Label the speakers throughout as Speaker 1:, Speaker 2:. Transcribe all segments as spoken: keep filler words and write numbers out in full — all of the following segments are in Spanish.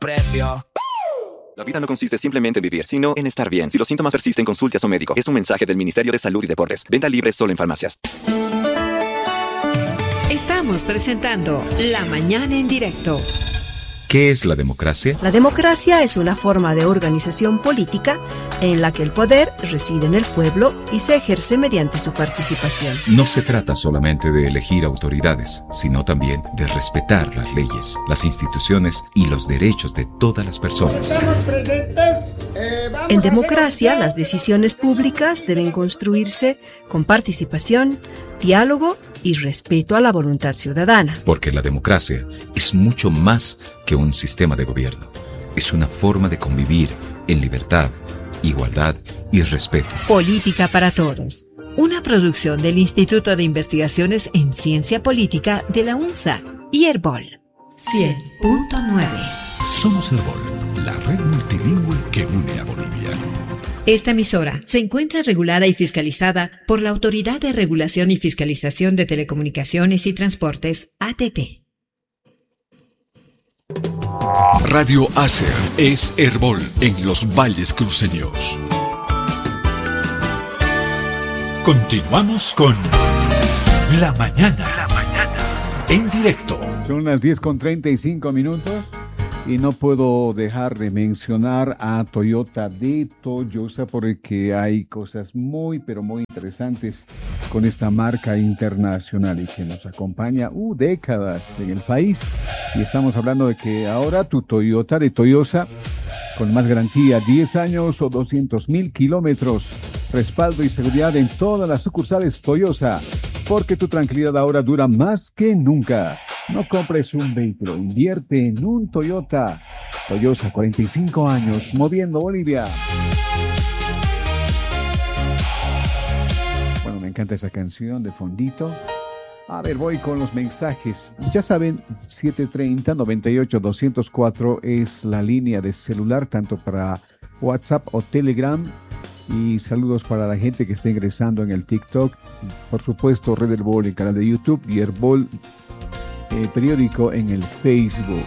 Speaker 1: precio.
Speaker 2: La vida no consiste simplemente en vivir, sino en estar bien. Si los síntomas persisten, consulte a su médico. Es un mensaje del Ministerio de Salud y Deportes. Venta libre solo en farmacias.
Speaker 3: Estamos presentando La Mañana en Directo.
Speaker 4: ¿Qué es la democracia?
Speaker 5: La democracia es una forma de organización política en la que el poder reside en el pueblo y se ejerce mediante su participación.
Speaker 4: No se trata solamente de elegir autoridades, sino también de respetar las leyes, las instituciones y los derechos de todas las personas.
Speaker 6: Estamos presentes. Eh, vamos
Speaker 5: En
Speaker 6: a
Speaker 5: democracia,
Speaker 6: hacer-
Speaker 5: las decisiones públicas deben construirse con participación, diálogo y respeto a la voluntad ciudadana.
Speaker 4: Porque la democracia es mucho más que un sistema de gobierno. Es una forma de convivir en libertad, igualdad y respeto.
Speaker 3: Política para Todos. Una producción del Instituto de Investigaciones en Ciencia Política de la UNSA y Herbol. cien punto nueve.
Speaker 7: Somos Herbol, la red multilingüe que une a Bolivia.
Speaker 3: Esta emisora se encuentra regulada y fiscalizada por la Autoridad de Regulación y Fiscalización de Telecomunicaciones y Transportes, A T T.
Speaker 7: Radio Acer es Herbol en los valles cruceños. Continuamos con La Mañana. La Mañana. En directo.
Speaker 8: Son las diez con treinta y cinco minutos y no puedo dejar de mencionar a Toyota de Toyosa porque hay cosas muy, pero muy interesantes con esta marca internacional y que nos acompaña uh, décadas en el país. Y estamos hablando de que ahora tu Toyota de Toyosa, con más garantía, diez años o doscientos mil kilómetros, respaldo y seguridad en todas las sucursales Toyosa, porque tu tranquilidad ahora dura más que nunca. No compres un vehículo, invierte en un Toyota. Toyosa, cuarenta y cinco años, moviendo Bolivia. Bueno, me encanta esa canción de fondito. A ver, voy con los mensajes. Ya saben, siete treinta, noventa y ocho, doscientos cuatro es la línea de celular, tanto para WhatsApp o Telegram. Y saludos para la gente que está ingresando en el TikTok. Por supuesto, Red Herbol, el canal de YouTube, y Herbol eh, periódico en el Facebook.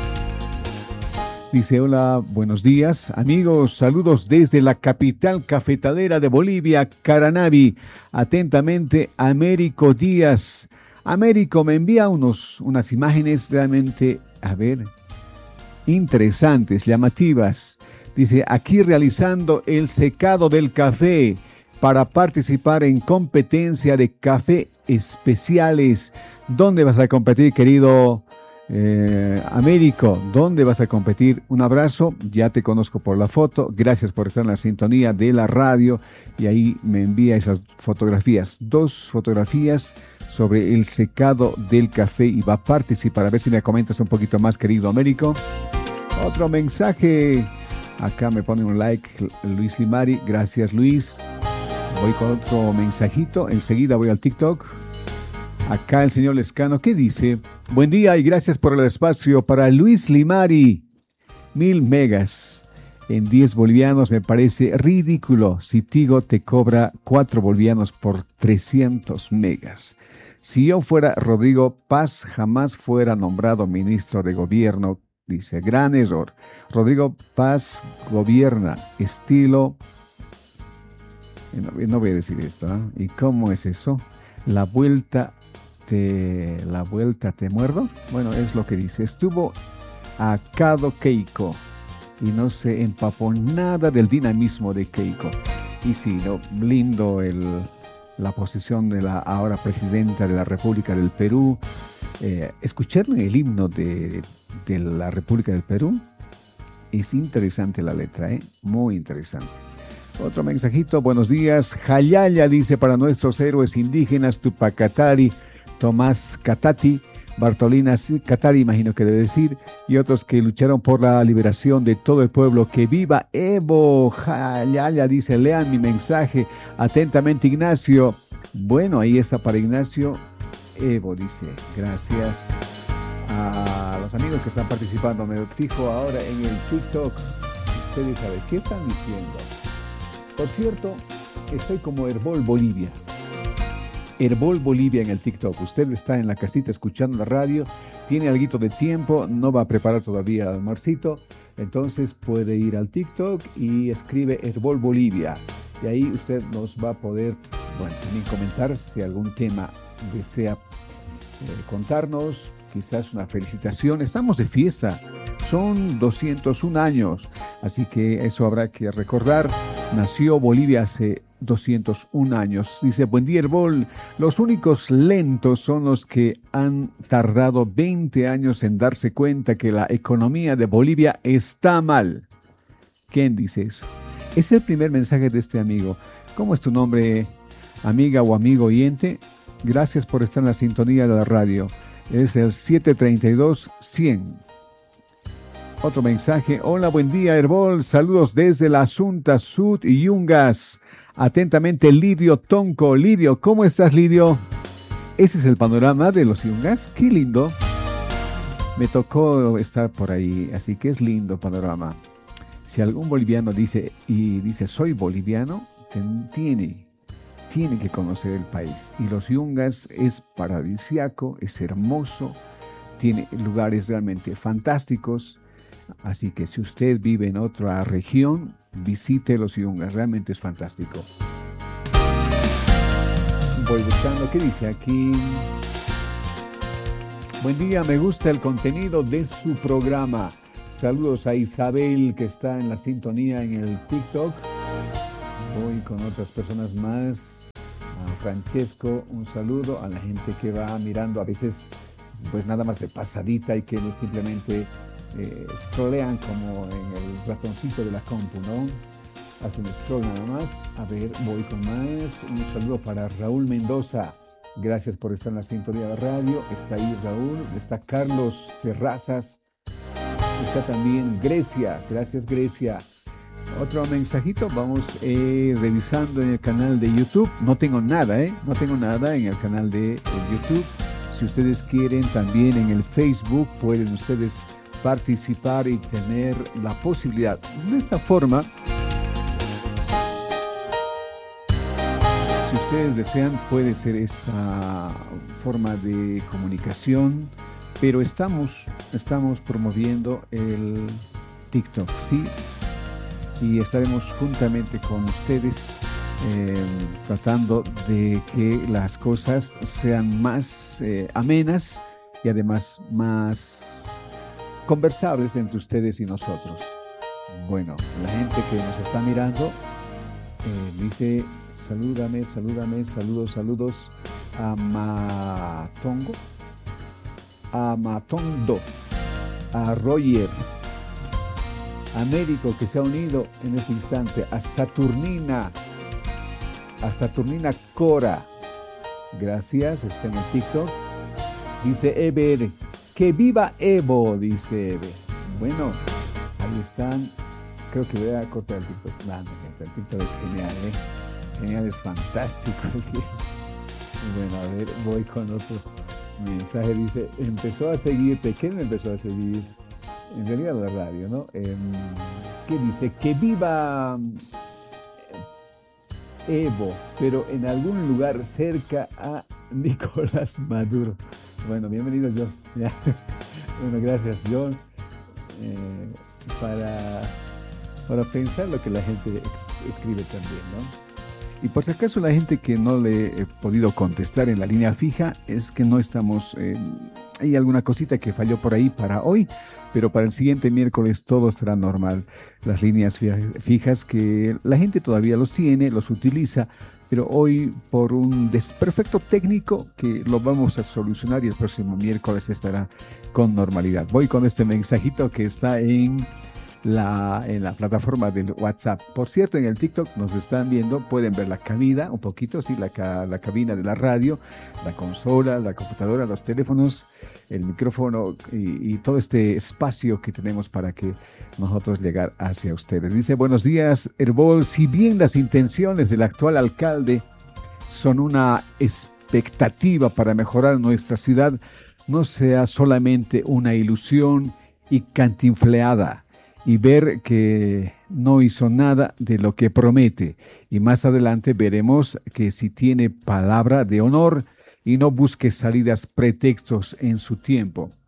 Speaker 8: Dice, hola, buenos días, amigos, saludos desde la capital cafetalera de Bolivia, Caranavi. Atentamente, Américo Díaz. Américo, me envía unos, unas imágenes realmente, a ver, interesantes, llamativas. Dice, aquí realizando el secado del café para participar en competencia de café especiales. ¿Dónde vas a competir, querido eh, Américo? ¿Dónde vas a competir? Un abrazo, ya te conozco por la foto. Gracias por estar en la sintonía de la radio. Y ahí me envía esas fotografías, dos fotografías sobre el secado del café y va a participar. A ver si me comentas un poquito más, querido Américo. Otro mensaje. Acá me pone un like Luis Limari. Gracias, Luis. Voy con otro mensajito. Enseguida voy al TikTok. Acá el señor Lescano, ¿qué dice? Buen día y gracias por el espacio para Luis Limari. Mil megas en diez bolivianos me parece ridículo. Si Tigo te cobra cuatro bolivianos por trescientos megas. Si yo fuera Rodrigo Paz, jamás fuera nombrado ministro de gobierno. Dice, gran error. Rodrigo Paz gobierna estilo... No, no voy a decir esto, ¿eh? ¿Y cómo es eso? La vuelta te... La vuelta te muerdo. Bueno, es lo que dice. Estuvo a Cado Keiko y no se empapó nada del dinamismo de Keiko. Y sí, ¿no? Lindo el, la posición de la ahora presidenta de la República del Perú. Eh, ¿Escucharon el himno de... de la República del Perú? Es interesante la letra, ¿eh? Muy interesante. Otro mensajito, buenos días. Jayaya dice para nuestros héroes indígenas Tupacatari, Tomás Catati, Bartolina Catari, imagino que debe decir, y otros que lucharon por la liberación de todo el pueblo. ¡Que viva Evo! Jayaya dice, lean mi mensaje. Atentamente, Ignacio. Bueno, ahí está para Ignacio. Evo dice, gracias. A los amigos que están participando, me fijo ahora en el TikTok. Ustedes saben, ¿qué están diciendo? Por cierto, estoy como Herbol Bolivia. Herbol Bolivia en el TikTok. Usted está en la casita escuchando la radio tiene algo de tiempo, no va a preparar todavía el almuercito, entonces puede ir al TikTok y escribe Herbol Bolivia. Y ahí usted nos va a poder, bueno, también comentar si algún tema desea eh, contarnos, quizás una felicitación. Estamos de fiesta, son doscientos un años, así que eso habrá que recordar. Nació Bolivia hace doscientos un años. Dice, buen día Herbol, los únicos lentos son los que han tardado veinte años en darse cuenta que la economía de Bolivia está mal. ¿Quién dice eso? Es el primer mensaje de este amigo. ¿Cómo es tu nombre, amiga o amigo oyente? Gracias por estar en la sintonía de la radio. Es el siete tres dos cien. Otro mensaje. Hola, buen día, Herbol. Saludos desde la Asunta Sud y Yungas. Atentamente, Lidio Tonco. Lidio, ¿cómo estás, Lidio? Ese es el panorama de los Yungas. Qué lindo. Me tocó estar por ahí, así que es lindo panorama. Si algún boliviano dice y dice soy boliviano, tiene, tiene que conocer el país. Y los Yungas es paradisiaco, es hermoso, tiene lugares realmente fantásticos. Así que si usted vive en otra región, visite los Yungas, realmente es fantástico. Voy buscando, ¿qué dice aquí? Buen día, me gusta el contenido de su programa. Saludos a Isabel, que está en la sintonía en el TikTok. Voy con otras personas más. A Francesco, un saludo. A la gente que va mirando a veces, pues nada más de pasadita y que simplemente eh, scrollean como en el ratoncito de la compu, ¿no? Hacen scroll nada más. A ver, voy con más. Un saludo para Raúl Mendoza. Gracias por estar en la sintonía de radio. Está ahí Raúl. Está Carlos Terrazas. Está también Grecia, gracias Grecia. Otro mensajito, vamos eh, revisando en el canal de YouTube. No tengo nada, ¿eh? No tengo nada en el canal de, de YouTube. Si ustedes quieren, también en el Facebook pueden ustedes participar y tener la posibilidad. De esta forma, si ustedes desean, puede ser esta forma de comunicación. Pero estamos, estamos promoviendo el TikTok, ¿sí? Y estaremos juntamente con ustedes eh, tratando de que las cosas sean más eh, amenas y además más conversables entre ustedes y nosotros. Bueno, la gente que nos está mirando eh, dice, salúdame, salúdame, saludos, saludos a Matongo. A Matondo, a Roger, a Américo que se ha unido en este instante, a Saturnina, a Saturnina Cora, gracias, está en el TikTok. Dice Ever, que viva Evo, dice Ever. Bueno, ahí están, creo que voy a cortar el TikTok. No, no, el TikTok es genial, ¿eh? Genial, es fantástico. Bueno, a ver, voy con otro mensaje. Dice, empezó a seguirte. ¿Quién me empezó a seguir? En realidad la radio, ¿no? Eh, ¿Qué dice? Que viva Evo, pero en algún lugar cerca a Nicolás Maduro. Bueno, bienvenido, John. Bueno, gracias, John, eh, para, para pensar lo que la gente ex- escribe también, ¿no? Y por si acaso la gente que no le he podido contestar en la línea fija, es que no estamos, eh, hay alguna cosita que falló por ahí para hoy, pero para el siguiente miércoles todo será normal. Las líneas fijas que la gente todavía los tiene, los utiliza, pero hoy por un desperfecto técnico que lo vamos a solucionar y el próximo miércoles estará con normalidad. Voy con este mensajito que está en La, en la plataforma del WhatsApp. Por cierto, en el TikTok nos están viendo, pueden ver la cabina un poquito, sí, la, la cabina de la radio, la consola, la computadora, los teléfonos, el micrófono y, y todo este espacio que tenemos para que nosotros llegar hacia ustedes. Dice, buenos días, Herbol. Si bien las intenciones del actual alcalde son una expectativa para mejorar nuestra ciudad, no sea solamente una ilusión y cantinfleada, y ver que no hizo nada de lo que promete. Y más adelante veremos que si tiene palabra de honor y no busque salidas, pretextos en su tiempo.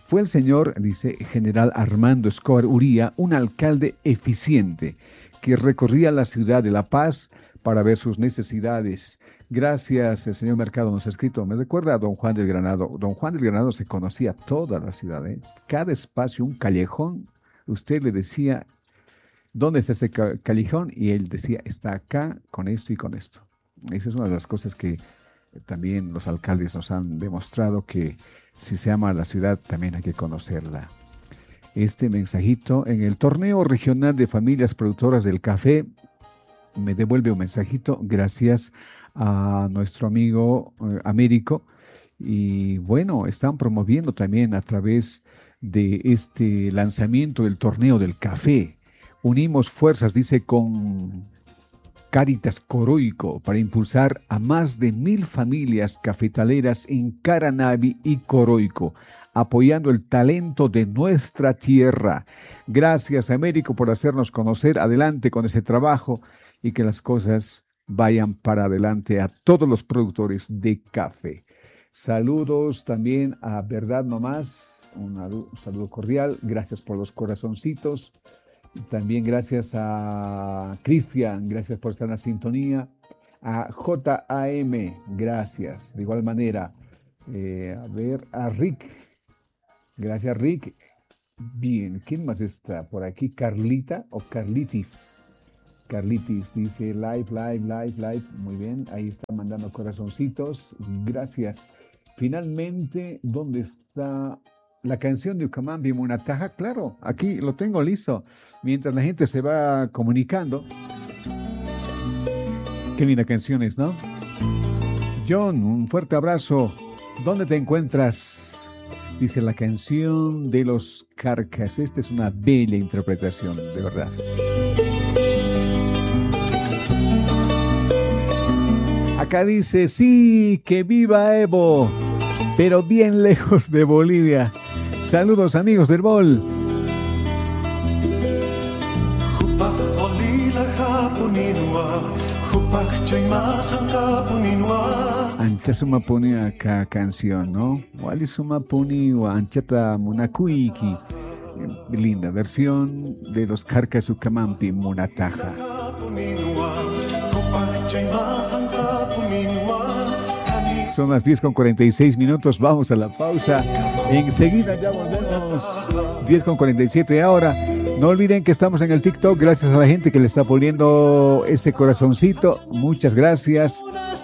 Speaker 8: Fue el señor, dice, general Armando Escobar Uría, un alcalde eficiente que recorría la ciudad de La Paz para ver sus necesidades. Gracias, el señor Mercado nos ha escrito. Me recuerda a don Juan del Granado. Don Juan del Granado se conocía toda la ciudad, ¿eh? Cada espacio, un callejón, usted le decía, ¿dónde está ese ca- callejón? Y él decía, está acá, con esto y con esto. Esa es una de las cosas que también los alcaldes nos han demostrado, que si se ama la ciudad, también hay que conocerla. Este mensajito, en el torneo regional de familias productoras del café, me devuelve un mensajito, gracias a nuestro amigo eh, Américo. Y bueno, están promoviendo también a través de este lanzamiento del torneo del café. Unimos fuerzas, dice, con Cáritas Coroico para impulsar a más de mil familias cafetaleras en Caranavi y Coroico, apoyando el talento de nuestra tierra. Gracias, Américo, por hacernos conocer. Adelante con ese trabajo y que las cosas vayan para adelante a todos los productores de café. Saludos también a Verdad Nomás, un, un saludo cordial. Gracias por los corazoncitos. También gracias a Cristian, gracias por estar en la sintonía. A J A M, gracias. De igual manera, eh, a ver, a Rick. Gracias, Rick. Bien, ¿quién más está por aquí? ¿Carlita o Carlitis? Carlitis dice live, live, live, live. Muy bien, ahí está mandando corazoncitos. Gracias. Finalmente, ¿dónde está la canción de Ucamambi Munataja? Claro, aquí lo tengo listo. Mientras la gente se va comunicando. Qué linda canción es, ¿no? John, un fuerte abrazo. ¿Dónde te encuentras? Dice la canción de los Carcas. Esta es una bella interpretación, de verdad. Acá dice, sí, que viva Evo, pero bien lejos de Bolivia. Saludos, amigos del Bol. Ancha suma poni acá canción, ¿no? Wali suma poni wa anchata munakuiki. Linda versión de los Carcas Ucamambi Munataja. Son las diez con cuarenta y seis minutos, vamos a la pausa. Enseguida ya volvemos. diez con cuarenta y siete ahora. No olviden que estamos en el TikTok, gracias a la gente que le está poniendo ese corazoncito. Muchas gracias.